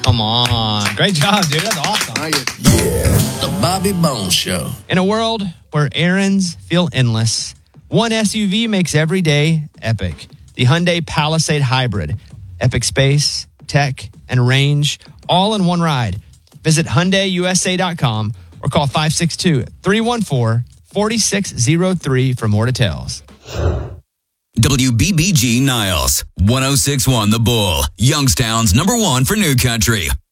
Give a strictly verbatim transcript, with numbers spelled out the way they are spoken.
Come on. Great job, dude. That's awesome. Yeah, the Bobby Bones Show. In a world where errands feel endless, one S U V makes every day epic. The Hyundai Palisade Hybrid. Epic space, tech, and range, all in one ride. Visit Hyundai U S A dot com or call five six two, three one four, four six zero three for more details. W B B G Niles, one oh six point one The Bull, Youngstown's number one for New Country.